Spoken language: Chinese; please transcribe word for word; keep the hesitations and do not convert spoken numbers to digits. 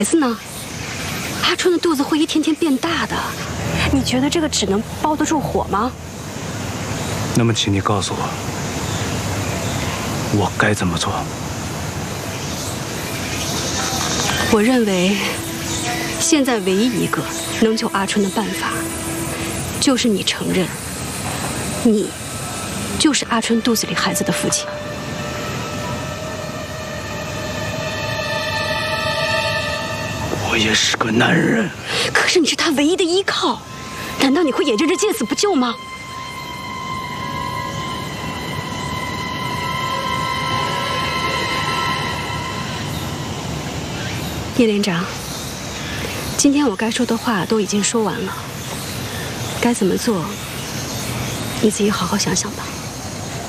子呢？阿春的肚子会一天天变大的，你觉得这个纸能包得住火吗？ 那么，请你告诉我，我该怎么做？ 我认为，现在唯一一个能救阿春的办法，就是你承认，你就是阿春肚子里孩子的父亲。 我也是个男人， 可是你是他唯一的依靠，难道你会眼睁睁见死不救吗？叶连长，今天我该说的话都已经说完了，该怎么做，你自己好好想想吧。